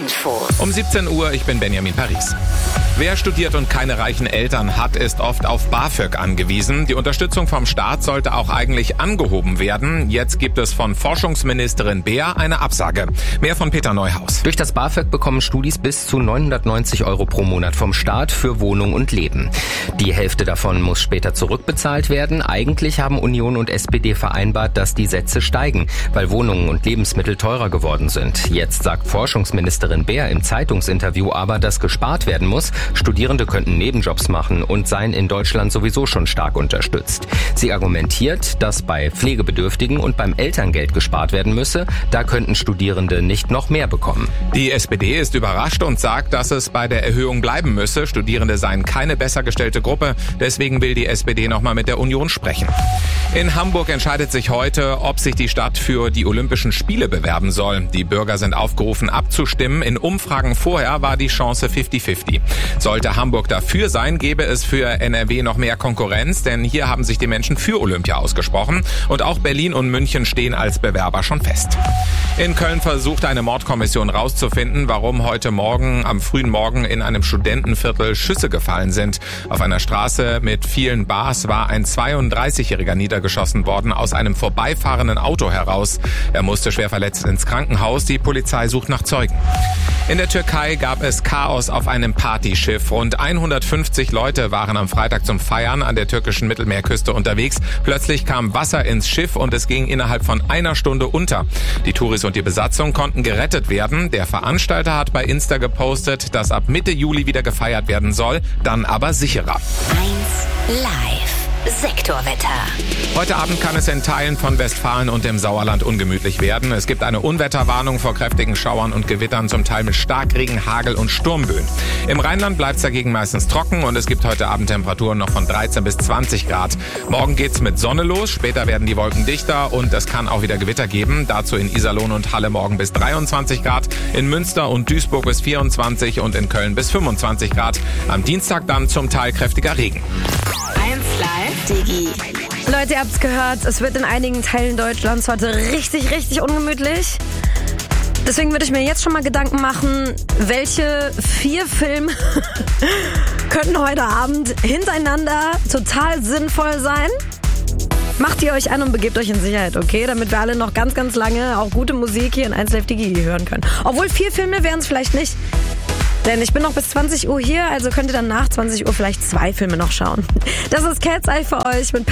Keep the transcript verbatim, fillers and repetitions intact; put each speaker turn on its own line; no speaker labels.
Info.
Um siebzehn Uhr, ich bin Benjamin Paris. Wer studiert und keine reichen Eltern hat, ist oft auf BAföG angewiesen. Die Unterstützung vom Staat sollte auch eigentlich angehoben werden. Jetzt gibt es von Forschungsministerin Beer eine Absage. Mehr von Peter Neuhaus.
Durch das BAföG bekommen Studis bis zu neunhundertneunzig Euro pro Monat vom Staat für Wohnung und Leben. Die Hälfte davon muss später zurückbezahlt werden. Eigentlich haben Union und S P D vereinbart, dass die Sätze steigen, weil Wohnungen und Lebensmittel teurer geworden sind. Jetzt sagt Forschungsministerin Beer im Zeitungsinterview aber, dass gespart werden muss. Studierende könnten Nebenjobs machen und seien in Deutschland sowieso schon stark unterstützt. Sie argumentiert, dass bei Pflegebedürftigen und beim Elterngeld gespart werden müsse. Da könnten Studierende nicht noch mehr bekommen.
Die S P D ist überrascht und sagt, dass es bei der Erhöhung bleiben müsse. Studierende seien keine besser gestellte Gruppe. Deswegen will die S P D nochmal mit der Union sprechen. In Hamburg entscheidet sich heute, ob sich die Stadt für die Olympischen Spiele bewerben soll. Die Bürger sind aufgerufen, abzustimmen. In Umfragen vorher war die Chance fifty fifty. Sollte Hamburg dafür sein, gäbe es für N R W noch mehr Konkurrenz, denn hier haben sich die Menschen für Olympia ausgesprochen. Und auch Berlin und München stehen als Bewerber schon fest. In Köln versucht eine Mordkommission rauszufinden, warum heute Morgen, am frühen Morgen in einem Studentenviertel Schüsse gefallen sind. Auf einer Straße mit vielen Bars war ein zweiunddreißigjähriger niedergeschossen worden aus einem vorbeifahrenden Auto heraus. Er musste schwer verletzt ins Krankenhaus. Die Polizei sucht nach Zeugen. In der Türkei gab es Chaos auf einem Partyschiff. Rund hundertfünfzig Leute waren am Freitag zum Feiern an der türkischen Mittelmeerküste unterwegs. Plötzlich kam Wasser ins Schiff und es ging innerhalb von einer Stunde unter. Die Touris und die Besatzung konnten gerettet werden. Der Veranstalter hat bei Insta gepostet, dass ab Mitte Juli wieder gefeiert werden soll, dann aber sicherer.
eins Live. Sektorwetter.
Heute Abend kann es in Teilen von Westfalen und dem Sauerland ungemütlich werden. Es gibt eine Unwetterwarnung vor kräftigen Schauern und Gewittern, zum Teil mit Starkregen, Hagel und Sturmböen. Im Rheinland bleibt es dagegen meistens trocken und es gibt heute Abend Temperaturen noch von dreizehn bis zwanzig Grad. Morgen geht's mit Sonne los, später werden die Wolken dichter und es kann auch wieder Gewitter geben. Dazu in Iserlohn und Halle morgen bis dreiundzwanzig Grad, in Münster und Duisburg bis vierundzwanzig und in Köln bis fünfundzwanzig Grad. Am Dienstag dann zum Teil kräftiger Regen.
eins Live. Digi.
Leute, ihr habt's gehört, es wird in einigen Teilen Deutschlands heute richtig, richtig ungemütlich. Deswegen würde ich mir jetzt schon mal Gedanken machen, welche vier Filme könnten heute Abend hintereinander total sinnvoll sein. Macht ihr euch an und begebt euch in Sicherheit, okay? Damit wir alle noch ganz, ganz lange auch gute Musik hier in eins Live Digi hören können. Obwohl vier Filme wären es vielleicht nicht. Denn ich bin noch bis zwanzig Uhr hier, also könnt ihr dann nach zwanzig Uhr vielleicht zwei Filme noch schauen. Das ist Cat's Eye für euch mit